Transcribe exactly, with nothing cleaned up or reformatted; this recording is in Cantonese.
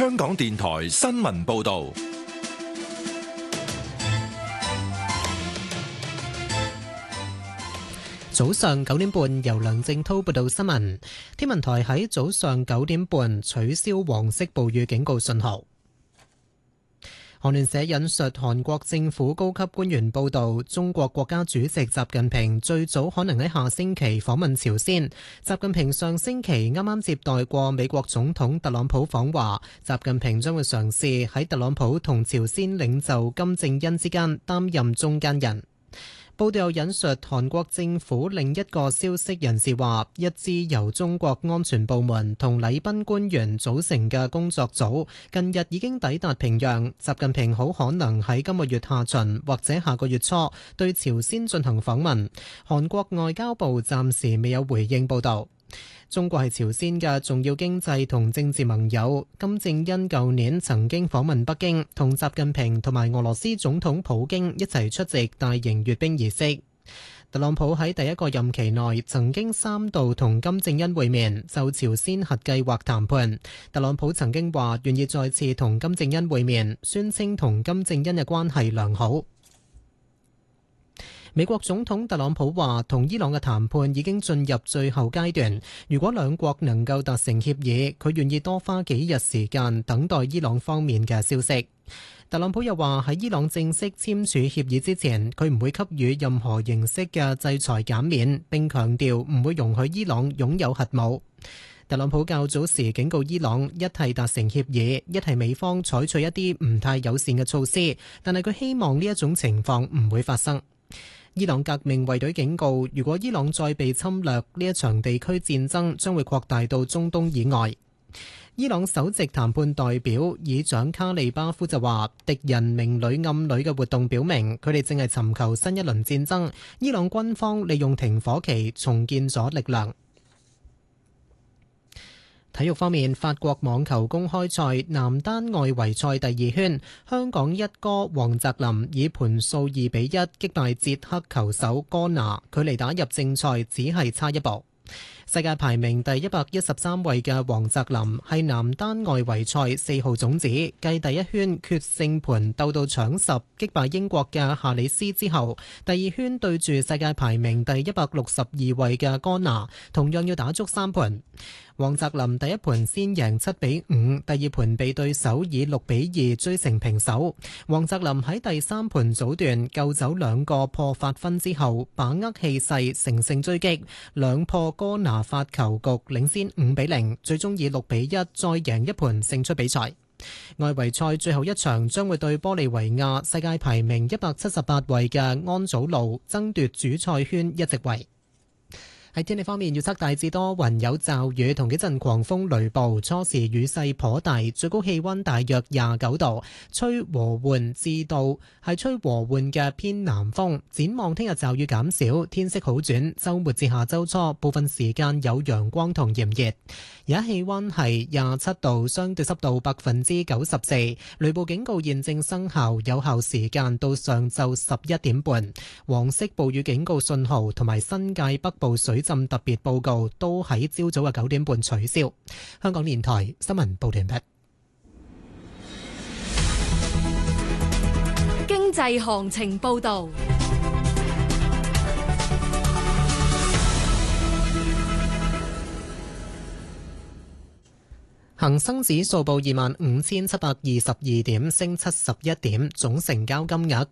香港電台新聞報道。 早上九點半，由梁正滔報道新聞。天文台喺早上九點半取消黃色暴雨警告信號。韓聯社引述韓國政府高級官員報道，中國國家主席習近平最早可能喺下星期訪問朝鮮。習近平上星期啱啱接待過美國總統特朗普訪華，習近平將會嘗試喺特朗普同朝鮮領袖金正恩之間擔任中間人。報道又引述韓國政府另一個消息人士話，一支由中國安全部門同禮賓官員組成嘅工作組近日已經抵達平壤，習近平好可能喺今個月下旬或者下個月初對朝鮮進行訪問。韓國外交部暫時未有回應報導。中國係朝鮮嘅重要經濟同政治盟友。金正恩舊年曾經訪問北京，同習近平同埋俄羅斯總統普京一齊出席大型閱兵儀式。特朗普喺第一個任期內曾經三度同金正恩會面，就朝鮮核計劃談判。特朗普曾經話願意再次同金正恩會面，宣稱同金正恩嘅關係良好。美國總統特朗普話，同伊朗嘅談判已經進入最後階段。如果兩國能夠達成協議，佢願意多花幾日時間等待伊朗方面嘅消息。特朗普又話，喺伊朗正式簽署協議之前，佢唔會給予任何形式嘅制裁減免，並強調唔會容許伊朗擁有核武。特朗普較早時警告伊朗，一係達成協議，一係美方採取一啲唔太友善嘅措施，但係佢希望呢一種情況唔會發生。伊朗革命衛隊警告，如果伊朗再被侵略，呢一場地區戰爭將會擴大到中東以外。伊朗首席談判代表議長卡利巴夫就話，敵人明裏暗裏嘅活動表明，佢哋正係尋求新一輪戰爭。伊朗軍方利用停火期重建咗力量。體育方面，法國網球公開賽男單外圍賽第二圈，香港一哥黃澤林以盤數二比一擊敗捷克球手哥拿，距離打入正賽只係差一步。世界排名第一百一十三位嘅黃澤林係男單外圍賽四號種子，繼第一圈決勝盤鬥到搶十擊敗英國嘅夏里斯之後，第二圈對住世界排名第一百六十二位嘅哥拿，同樣要打足三盤。黃澤林第一盤先贏七比五，第二盤被對手以六比二追成平手。黃澤林喺第三盤早段救走兩個破發分之後，把握氣勢乘勝追擊，兩破哥拿發球局領先五比零，最終以六比一再贏一盤勝出比賽。外圍賽最後一場將會對玻利維亞世界排名一百七十八位嘅安祖路爭奪主賽圈一席位。喺天氣方面，預測大致多雲有驟雨同幾陣狂風雷暴，初時雨勢頗大，最高氣溫大約廿九度，吹和緩至到係吹和緩嘅偏南風。展望聽日驟雨減少，天色好轉，週末至下週初部分時間有陽光同炎熱。而家氣溫係廿七度，相對濕度百分之九十四，雷暴警告現正生效，有效時間到上晝十一點半。黃色暴雨警告信號同埋新界北部水浸特別報告都喺朝早嘅九點半取消。香港電台新聞報道完畢。 經濟行情報道。 恒生指數報二萬五千七百二十二點，升七十一點，總成交金額